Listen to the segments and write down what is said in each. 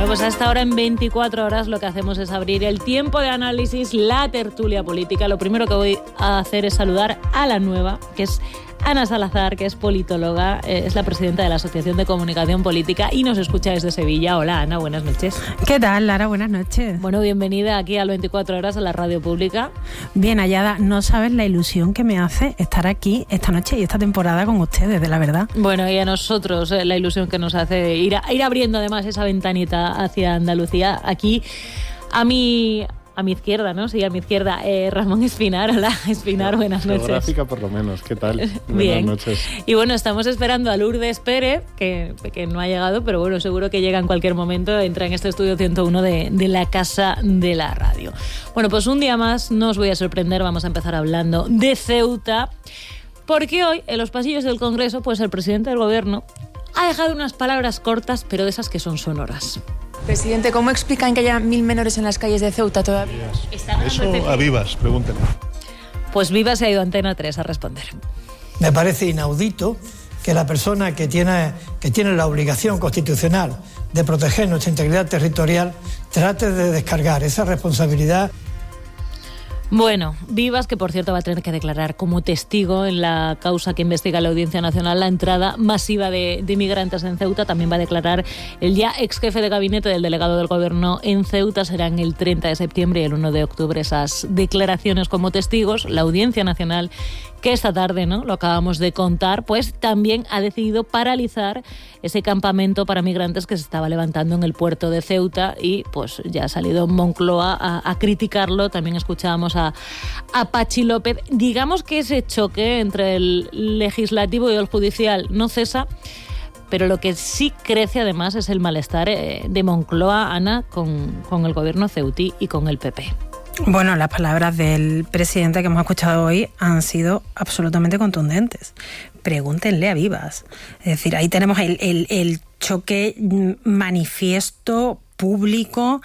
Bueno, pues hasta ahora en 24 horas lo que hacemos es abrir el tiempo de análisis, la tertulia política. Lo primero que voy a hacer es saludar a la nueva, que es Ana Salazar, que es politóloga, es la presidenta de la Asociación de Comunicación Política y nos escucha desde Sevilla. Hola, Ana, buenas noches. ¿Qué tal, Lara? Buenas noches. Bueno, bienvenida aquí al 24 horas a la radio pública. Bien hallada. No sabes la ilusión que me hace estar aquí esta noche y esta temporada con ustedes, de la verdad. Bueno, y a nosotros la ilusión que nos hace ir abriendo además esa ventanita hacia Andalucía. Aquí a mi izquierda, ¿no? Sí, a mi izquierda, Ramón Espinar. Hola, Espinar, buenas noches. Geográfica por lo menos, ¿qué tal? Bien. Buenas noches. Y bueno, estamos esperando a Lourdes Pérez, que no ha llegado, pero bueno, seguro que llega en cualquier momento, entra en este estudio 101 de la Casa de la Radio. Bueno, pues un día más no os voy a sorprender, vamos a empezar hablando de Ceuta, porque hoy, en los pasillos del Congreso, pues el presidente del Gobierno ha dejado unas palabras cortas, pero de esas que son sonoras. Presidente, ¿cómo explican que haya 1000 menores en las calles de Ceuta todavía? Eso a Vivas, pregúntenle. Pues Vivas se ha ido a Antena 3 a responder. Me parece inaudito que la persona que tiene la obligación constitucional de proteger nuestra integridad territorial trate de descargar esa responsabilidad. Bueno, Vivas, que por cierto va a tener que declarar como testigo en la causa que investiga la Audiencia Nacional la entrada masiva de migrantes en Ceuta. También va a declarar el ya ex jefe de gabinete del delegado del Gobierno en Ceuta. Serán el 30 de septiembre y el 1 de octubre esas declaraciones como testigos. La Audiencia Nacional, que esta tarde, ¿no?, lo acabamos de contar, pues también ha decidido paralizar ese campamento para migrantes que se estaba levantando en el puerto de Ceuta y pues ya ha salido Moncloa a criticarlo. También escuchábamos a Patxi López. Digamos que ese choque entre el legislativo y el judicial no cesa, pero lo que sí crece además es el malestar de Moncloa, Ana, con el gobierno ceutí y con el PP. Bueno, las palabras del presidente que hemos escuchado hoy han sido absolutamente contundentes. Pregúntenle a Vivas. Es decir, ahí tenemos el choque manifiesto, público,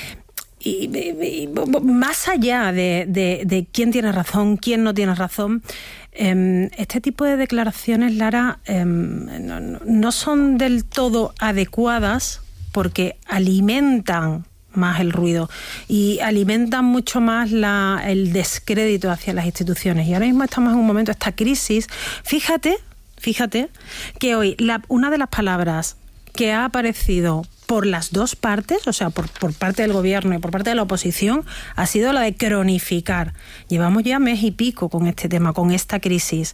y más allá de quién tiene razón, quién no tiene razón. Este tipo de declaraciones, Lara, no son del todo adecuadas porque alimentan más el ruido y alimentan mucho más el descrédito hacia las instituciones. Y ahora mismo estamos en un momento, esta crisis, fíjate que hoy una de las palabras que ha aparecido por las dos partes, o sea, por parte del gobierno y por parte de la oposición, ha sido la de cronificar. Llevamos ya mes y pico con este tema, con esta crisis.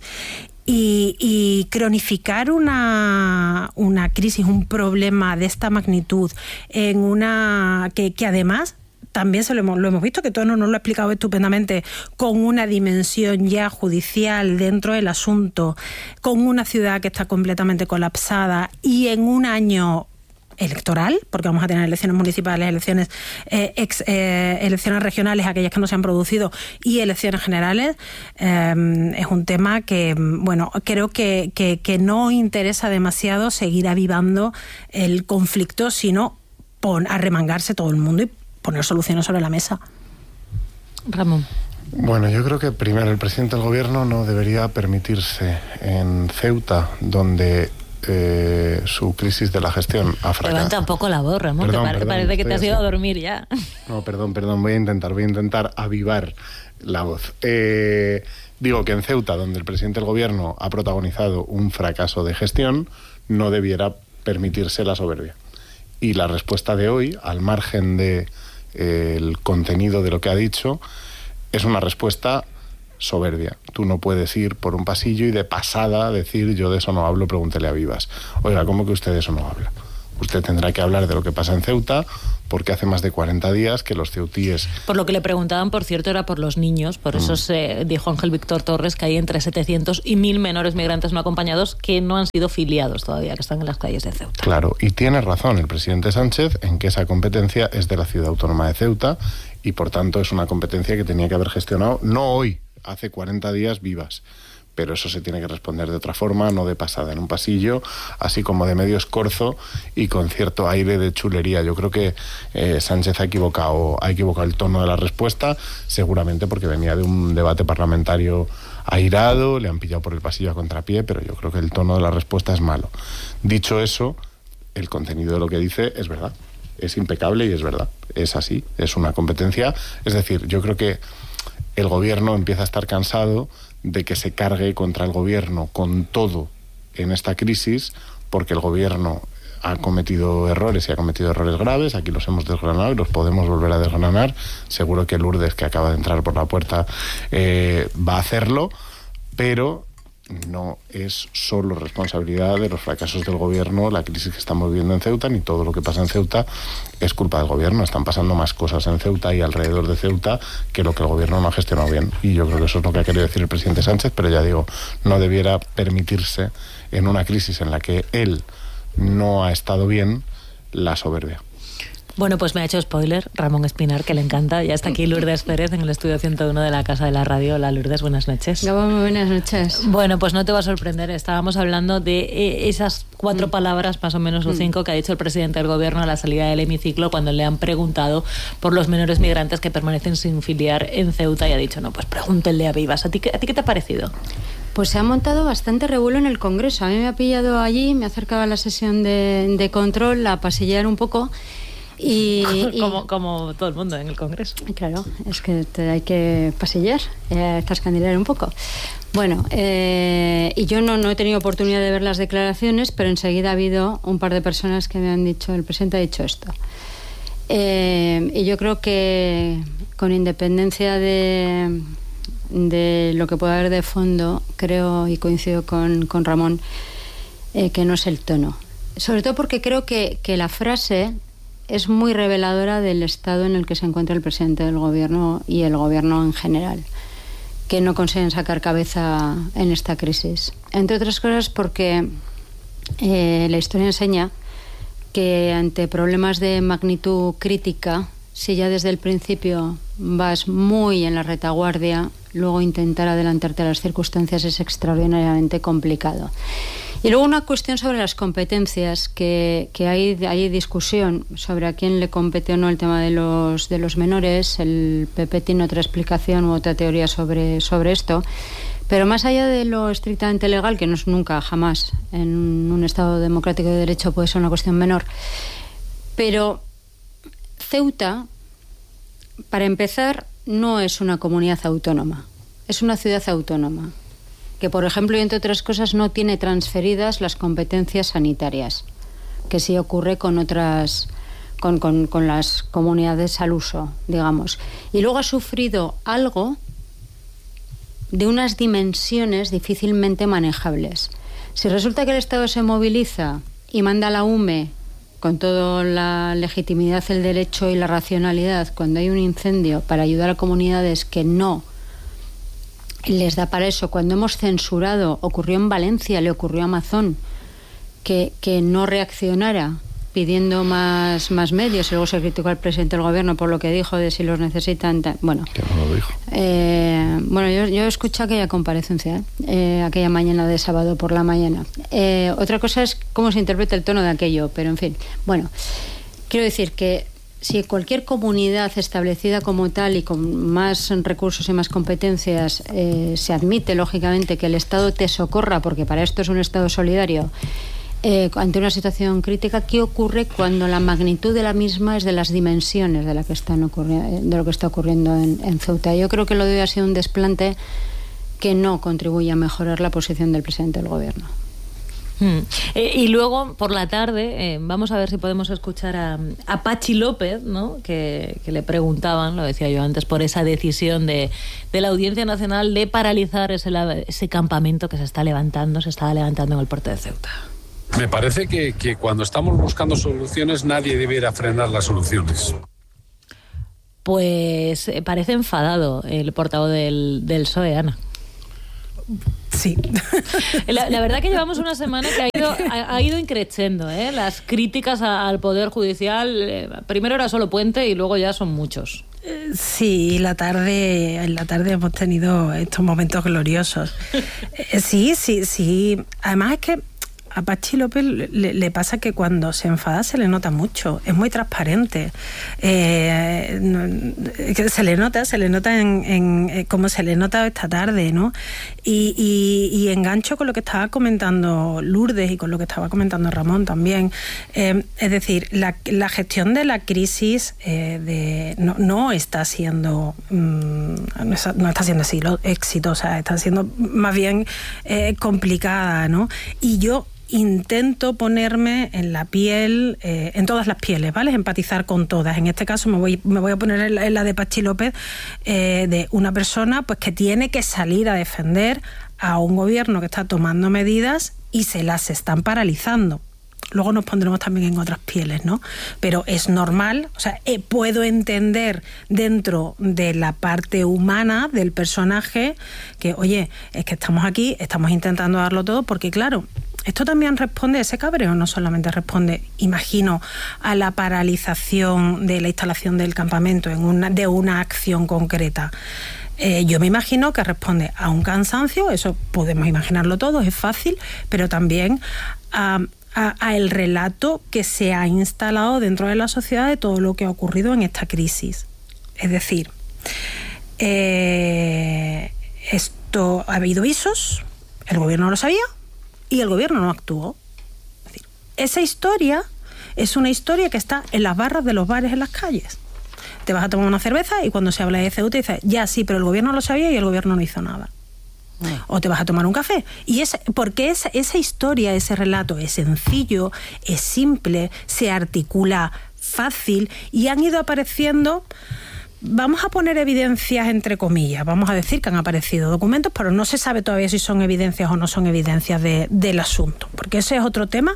Y cronificar una crisis, un problema de esta magnitud, en una que además también lo hemos visto, que Tono nos lo ha explicado estupendamente, con una dimensión ya judicial dentro del asunto, con una ciudad que está completamente colapsada y en un año electoral, porque vamos a tener elecciones municipales, elecciones regionales, aquellas que no se han producido, y elecciones generales. Es un tema que, bueno, creo que no interesa demasiado seguir avivando el conflicto, sino arremangarse todo el mundo y poner soluciones sobre la mesa. Ramón. Bueno, yo creo que primero el presidente del gobierno no debería permitirse en Ceuta, donde su crisis de la gestión ha fracasado. Levanta un poco la voz, Ramón, que parece que te has ido a dormir ya. No, perdón, voy a intentar avivar la voz. Digo que en Ceuta, donde el presidente del gobierno ha protagonizado un fracaso de gestión, no debiera permitirse la soberbia. Y la respuesta de hoy, al margen de el contenido de lo que ha dicho, es una respuesta soberbia. Tú no puedes ir por un pasillo y de pasada decir yo de eso no hablo, pregúntele a Vivas. Oiga, ¿cómo que usted de eso no habla? Usted tendrá que hablar de lo que pasa en Ceuta, porque hace más de 40 días que los ceutíes... Por lo que le preguntaban, por cierto, era por los niños. Por eso dijo Ángel Víctor Torres que hay entre 700 y 1000 menores migrantes no acompañados que no han sido filiados todavía, que están en las calles de Ceuta. Claro, y tiene razón el presidente Sánchez en que esa competencia es de la Ciudad Autónoma de Ceuta y, por tanto, es una competencia que tenía que haber gestionado, no hoy, hace 40 días Vivas. Pero eso se tiene que responder de otra forma, no de pasada en un pasillo, así como de medio escorzo y con cierto aire de chulería. Yo creo que Sánchez ha equivocado el tono de la respuesta, seguramente porque venía de un debate parlamentario airado, le han pillado por el pasillo a contrapié, pero yo creo que el tono de la respuesta es malo. Dicho eso, el contenido de lo que dice es verdad. es impecable y es verdad, es así, es una competencia. Es decir, yo creo que el gobierno empieza a estar cansado de que se cargue contra el gobierno con todo en esta crisis, porque el gobierno ha cometido errores y ha cometido errores graves. Aquí los hemos desgranado y los podemos volver a desgranar. Seguro que Lourdes, que acaba de entrar por la puerta, va a hacerlo, pero no es solo responsabilidad de los fracasos del gobierno la crisis que estamos viviendo en Ceuta, ni todo lo que pasa en Ceuta es culpa del gobierno. Están pasando más cosas en Ceuta y alrededor de Ceuta que lo que el gobierno no ha gestionado bien, y yo creo que eso es lo que ha querido decir el presidente Sánchez, pero ya digo, no debiera permitirse en una crisis en la que él no ha estado bien la soberbia. Bueno, pues me ha hecho spoiler Ramón Espinar, que le encanta. Ya está aquí Lourdes Pérez en el estudio 101 de la Casa de la Radio. Hola, Lourdes, buenas noches. Muy buenas noches. Bueno, pues no te va a sorprender. Estábamos hablando de esas 4 palabras, más o menos, o 5, que ha dicho el presidente del gobierno a la salida del hemiciclo cuando le han preguntado por los menores migrantes que permanecen sin filiar en Ceuta, y ha dicho, no, pues pregúntenle a Vivas. ¿A ti qué te ha parecido? Pues se ha montado bastante revuelo en el Congreso. A mí me ha pillado allí, me ha acercado a la sesión de control a pasillar un poco. Como todo el mundo en el Congreso. Claro, es que hay que pasillar, cascandilear un poco. Bueno, y yo no he tenido oportunidad de ver las declaraciones, pero enseguida ha habido un par de personas que me han dicho, el presidente ha dicho esto. Y yo creo que, con independencia de lo que pueda haber de fondo, creo y coincido con Ramón, que no es el tono. Sobre todo porque creo que la frase es muy reveladora del estado en el que se encuentra el presidente del gobierno y el gobierno en general, que no consiguen sacar cabeza en esta crisis. Entre otras cosas porque la historia enseña que ante problemas de magnitud crítica, si ya desde el principio vas muy en la retaguardia, luego intentar adelantarte a las circunstancias es extraordinariamente complicado. Y luego una cuestión sobre las competencias, que hay discusión sobre a quién le compete o no el tema de los menores. El PP tiene otra explicación u otra teoría sobre esto. Pero más allá de lo estrictamente legal, que no es nunca, jamás, en un Estado democrático de derecho puede ser una cuestión menor. Pero Ceuta, para empezar, no es una comunidad autónoma, es una ciudad autónoma, que, por ejemplo, y entre otras cosas, no tiene transferidas las competencias sanitarias, que sí ocurre con otras, con las comunidades al uso, digamos. Y luego ha sufrido algo de unas dimensiones difícilmente manejables. Si resulta que el Estado se moviliza y manda a la UME con toda la legitimidad, el derecho y la racionalidad cuando hay un incendio para ayudar a comunidades que no les da para eso, cuando hemos censurado, ocurrió en Valencia, le ocurrió a Amazon, que no reaccionara pidiendo más medios, y luego se criticó al presidente del gobierno por lo que dijo de si los necesitan. Bueno, ¿qué no lo dijo? Yo escuché aquella comparecencia, aquella mañana de sábado por la mañana. Otra cosa es cómo se interpreta el tono de aquello, pero en fin. Bueno, quiero decir que si cualquier comunidad establecida como tal y con más recursos y más competencias se admite, lógicamente, que el Estado te socorra, porque para esto es un Estado solidario, ante una situación crítica, ¿qué ocurre cuando la magnitud de la misma es de las dimensiones de lo que está ocurriendo en Ceuta? Yo creo que lo de hoy ha sido un desplante que no contribuye a mejorar la posición del presidente del gobierno. Y luego, por la tarde, vamos a ver si podemos escuchar a Pachi López, ¿no? Que le preguntaban, lo decía yo antes, por esa decisión de la Audiencia Nacional de paralizar ese campamento que se estaba levantando en el puerto de Ceuta. Me parece que cuando estamos buscando soluciones, nadie debiera frenar las soluciones. Pues parece enfadado el portavoz del PSOE, Ana. Sí. La verdad que llevamos una semana que ha ido increciendo, las críticas al Poder Judicial. Primero era solo Puente y luego ya son muchos. Sí, en la tarde hemos tenido estos momentos gloriosos. Sí. Además es que a Patxi López le pasa que cuando se enfada se le nota mucho, es muy transparente. Se le nota como se le nota esta tarde, ¿no? Y engancho con lo que estaba comentando Lourdes y con lo que estaba comentando Ramón también. Es decir, la gestión de la crisis no está siendo exitosa, está siendo más bien complicada, ¿no? Y yo intento ponerme en la piel, en todas las pieles, ¿vale? Empatizar con todas. En este caso me voy a poner en la de Patxi López, de una persona pues que tiene que salir a defender a un gobierno que está tomando medidas y se las están paralizando. Luego nos pondremos también en otras pieles, ¿no? Pero es normal, o sea, puedo entender dentro de la parte humana del personaje que, oye, es que estamos aquí, estamos intentando darlo todo, porque claro, esto también responde, ese cabreo no solamente responde, imagino, a la paralización de la instalación del campamento de una acción concreta. Yo me imagino que responde a un cansancio, eso podemos imaginarlo todos, es fácil, pero también a el relato que se ha instalado dentro de la sociedad de todo lo que ha ocurrido en esta crisis. Es decir, esto ha habido visos, el gobierno lo sabía y el gobierno no actuó. Es decir, esa historia es una historia que está en las barras de los bares en las calles. Te vas a tomar una cerveza y cuando se habla de Ceuta dices, ya sí, pero el gobierno lo sabía y el gobierno no hizo nada. O te vas a tomar un café. Y porque esa historia, ese relato es sencillo, es simple, se articula fácil y han ido apareciendo, vamos a poner evidencias entre comillas, vamos a decir que han aparecido documentos, pero no se sabe todavía si son evidencias o no son evidencias del asunto, porque ese es otro tema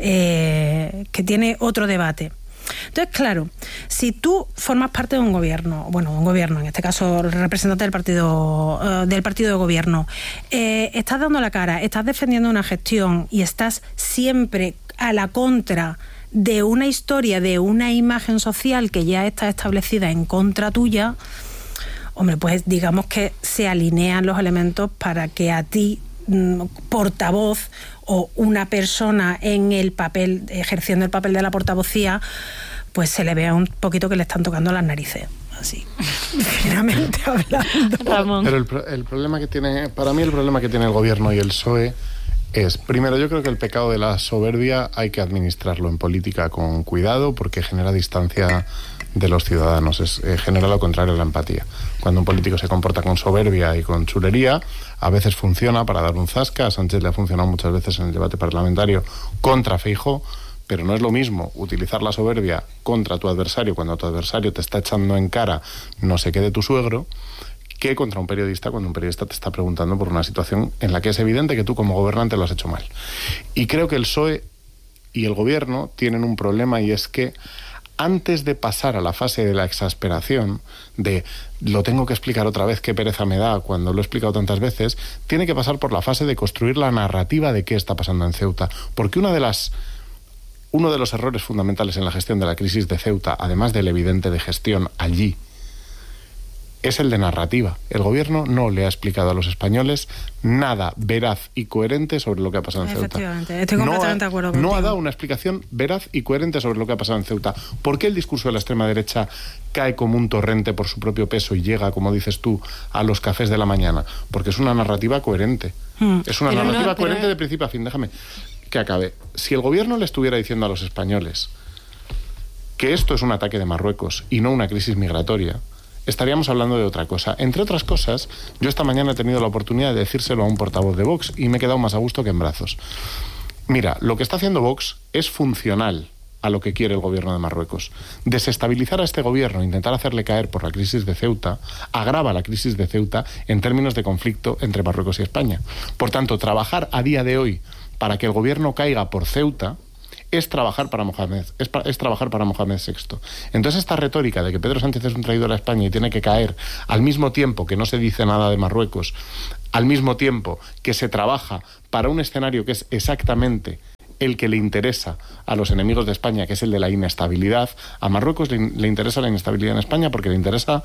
que tiene otro debate. Entonces, claro, si tú formas parte de un gobierno, en este caso representante del partido de gobierno, estás dando la cara, estás defendiendo una gestión y estás siempre a la contra de una historia, de una imagen social que ya está establecida en contra tuya, hombre, pues digamos que se alinean los elementos para que a ti, portavoz o una persona en el papel, ejerciendo el papel de la portavocía, pues se le vea un poquito que le están tocando las narices, así, finalmente hablando. Ramón. Pero el problema que tiene, para mí el problema que tiene el gobierno y el PSOE es, primero, yo creo que el pecado de la soberbia hay que administrarlo en política con cuidado porque genera distancia de los ciudadanos, genera lo contrario a la empatía. Cuando un político se comporta con soberbia y con chulería, a veces funciona para dar un zasca. A Sánchez le ha funcionado muchas veces en el debate parlamentario contra Feijóo, pero no es lo mismo utilizar la soberbia contra tu adversario cuando tu adversario te está echando en cara no sé qué de tu suegro, que contra un periodista cuando un periodista te está preguntando por una situación en la que es evidente que tú como gobernante lo has hecho mal. Y creo que el PSOE y el gobierno tienen un problema, y es que antes de pasar a la fase de la exasperación, de lo tengo que explicar otra vez, qué pereza me da cuando lo he explicado tantas veces, tiene que pasar por la fase de construir la narrativa de qué está pasando en Ceuta. Porque uno de los errores fundamentales en la gestión de la crisis de Ceuta, además del evidente de gestión allí, es el de narrativa. El gobierno no le ha explicado a los españoles nada veraz y coherente sobre lo que ha pasado en Ceuta. Efectivamente, estoy completamente de acuerdo contigo. No ha dado una explicación veraz y coherente sobre lo que ha pasado en Ceuta. ¿Por qué el discurso de la extrema derecha cae como un torrente por su propio peso y llega, como dices tú, a los cafés de la mañana? Porque es una narrativa coherente. Es una narrativa coherente de principio a fin. Déjame que acabe. Si el gobierno le estuviera diciendo a los españoles que esto es un ataque de Marruecos y no una crisis migratoria, estaríamos hablando de otra cosa. Entre otras cosas, yo esta mañana he tenido la oportunidad de decírselo a un portavoz de Vox y me he quedado más a gusto que en brazos. Mira, lo que está haciendo Vox es funcional a lo que quiere el gobierno de Marruecos. Desestabilizar a este gobierno, intentar hacerle caer por la crisis de Ceuta, agrava la crisis de Ceuta en términos de conflicto entre Marruecos y España. Por tanto, trabajar a día de hoy para que el gobierno caiga por Ceuta es trabajar para Mohamed, es trabajar para Mohamed VI. Entonces esta retórica de que Pedro Sánchez es un traidor a España y tiene que caer al mismo tiempo que no se dice nada de Marruecos, al mismo tiempo que se trabaja para un escenario que es exactamente el que le interesa a los enemigos de España, que es el de la inestabilidad. A Marruecos le interesa la inestabilidad en España porque le interesa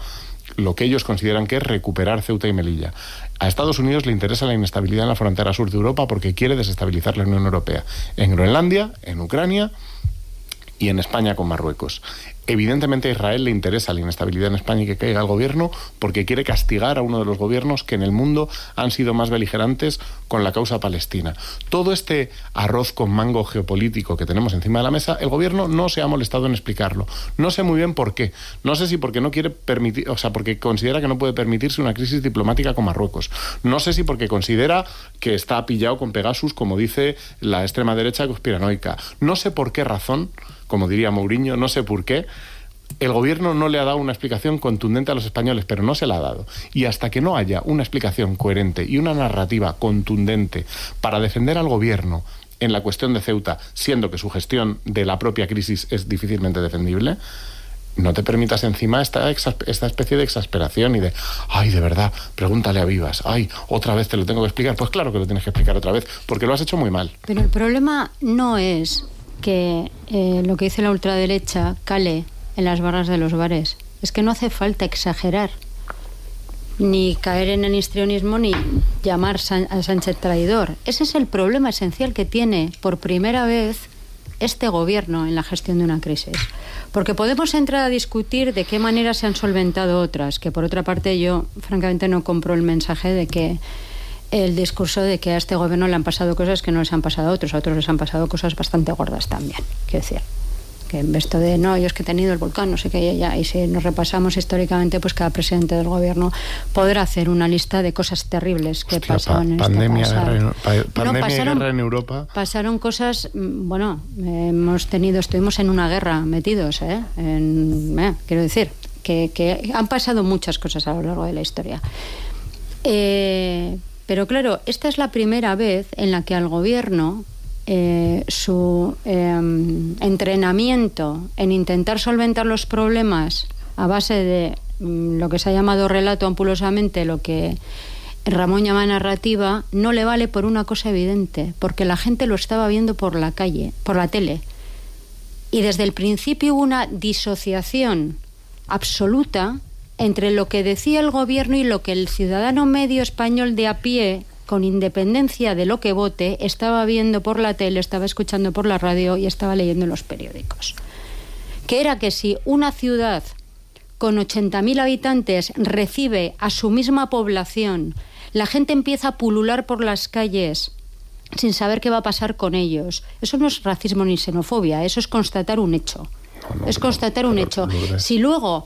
lo que ellos consideran que es recuperar Ceuta y Melilla. A Estados Unidos le interesa la inestabilidad en la frontera sur de Europa porque quiere desestabilizar la Unión Europea. En Groenlandia, en Ucrania y en España con Marruecos. Evidentemente a Israel le interesa la inestabilidad en España y que caiga el gobierno porque quiere castigar a uno de los gobiernos que en el mundo han sido más beligerantes con la causa palestina. Todo este arroz con mango geopolítico que tenemos encima de la mesa, el gobierno no se ha molestado en explicarlo. No sé muy bien por qué. No sé si porque no quiere permitir, o sea, porque considera que no puede permitirse una crisis diplomática con Marruecos. No sé si porque considera que está pillado con Pegasus, como dice la extrema derecha conspiranoica. No sé por qué razón, como diría Mourinho, no sé por qué, el gobierno no le ha dado una explicación contundente a los españoles, pero no se la ha dado. Y hasta que no haya una explicación coherente y una narrativa contundente para defender al gobierno en la cuestión de Ceuta, siendo que su gestión de la propia crisis es difícilmente defendible, no te permitas encima esta especie de exasperación y de, ay, de verdad, pregúntale a Vivas, ay, otra vez te lo tengo que explicar. Pues claro que lo tienes que explicar otra vez, porque lo has hecho muy mal. Pero el problema no es que lo que dice la ultraderecha cale en las barras de los bares. Es que no hace falta exagerar, ni caer en el histrionismo, ni llamar a Sánchez traidor. Ese es el problema esencial que tiene por primera vez este gobierno en la gestión de una crisis. Porque podemos entrar a discutir de qué manera se han solventado otras, que por otra parte yo francamente no compro el mensaje de que el discurso de que a este gobierno le han pasado cosas que no les han pasado a otros les han pasado cosas bastante gordas también, quiero decir. Que en esto de, no, yo es que he tenido el volcán, no sé qué, ya, y si nos repasamos históricamente, pues cada presidente del gobierno podrá hacer una lista de cosas terribles que pasaban en pandemia, este pasado. Pandemia y guerra en Europa. Pasaron cosas, bueno, estuvimos en una guerra metidos, quiero decir, que han pasado muchas cosas a lo largo de la historia. Pero claro, esta es la primera vez en la que al gobierno su entrenamiento en intentar solventar los problemas a base de lo que se ha llamado relato ampulosamente, lo que Ramón llama narrativa, no le vale por una cosa evidente, porque la gente lo estaba viendo por la calle, por la tele, y desde el principio hubo una disociación absoluta entre lo que decía el gobierno y lo que el ciudadano medio español de a pie, con independencia de lo que vote, estaba viendo por la tele, estaba escuchando por la radio y estaba leyendo en los periódicos. Que era que si una ciudad con 80.000 habitantes recibe a su misma población, la gente empieza a pulular por las calles sin saber qué va a pasar con ellos. Eso no es racismo ni xenofobia, eso es constatar un hecho. Es constatar un hecho. Si luego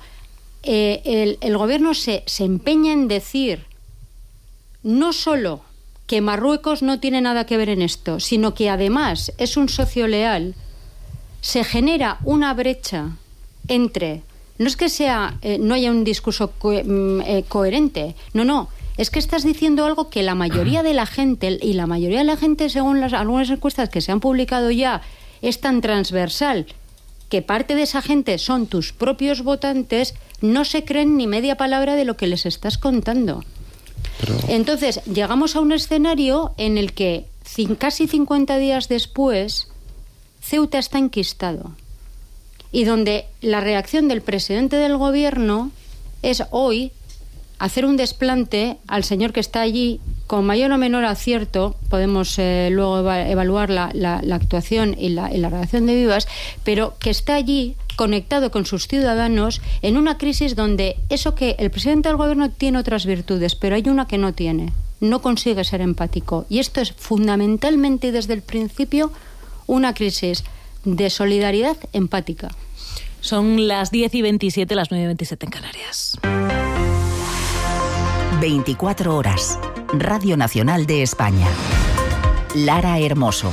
el gobierno se empeña en decir no solo que Marruecos no tiene nada que ver en esto, sino que además es un socio leal, se genera una brecha entre... No es que no haya un discurso coherente, no, es que estás diciendo algo que la mayoría de la gente, y la mayoría de la gente, según algunas encuestas que se han publicado ya, es tan transversal que parte de esa gente son tus propios votantes, no se creen ni media palabra de lo que les estás contando. Entonces, llegamos a un escenario en el que casi 50 días después, Ceuta está enquistado. Y donde la reacción del presidente del gobierno es hoy hacer un desplante al señor que está allí, con mayor o menor acierto, podemos luego evaluar la actuación y la reacción de Vivas, pero que está allí conectado con sus ciudadanos en una crisis donde eso que el presidente del gobierno tiene otras virtudes, pero hay una que no tiene, no consigue ser empático. Y esto es fundamentalmente desde el principio una crisis de solidaridad empática. Son las 10:27, las 9:27 en Canarias. 24 horas. Radio Nacional de España. Lara Hermoso.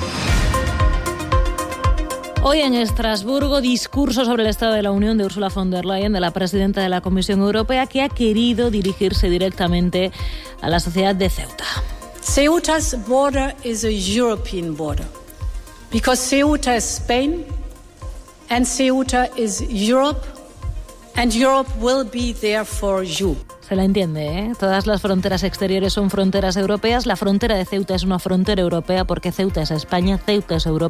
Hoy en Estrasburgo, discurso sobre el Estado de la Unión de Ursula von der Leyen, de la presidenta de la Comisión Europea, que ha querido dirigirse directamente a la sociedad de Ceuta. Ceuta's border is a European border, because Ceuta is Spain and Ceuta is Europe, and Europe will be there for you. Se la entiende, ¿eh? Todas las fronteras exteriores son fronteras europeas. La frontera de Ceuta es una frontera europea porque Ceuta es España, Ceuta es Europa.